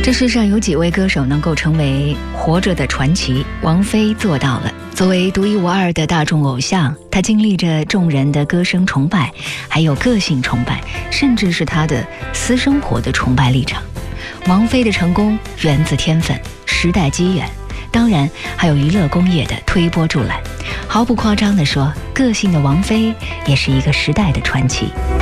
这世上有几位歌手能够成为活着的传奇，王菲做到了。作为独一无二的大众偶像，她经历着众人的歌声崇拜，还有个性崇拜，甚至是她的私生活的崇拜立场。王菲的成功源自天分、时代机缘，当然还有娱乐工业的推波助澜。毫不夸张地说，个性的王菲也是一个时代的传奇。